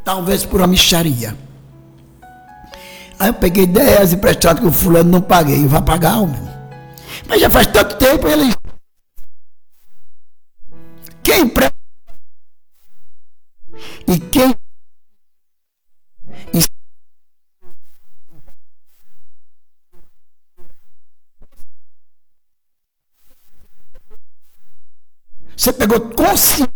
talvez por uma mixaria. Aí eu peguei 10 reais emprestado que o fulano não paguei. Vai pagar, homem? Mas já faz tanto tempo ele... Quem empresta... E quem... Você pegou consciência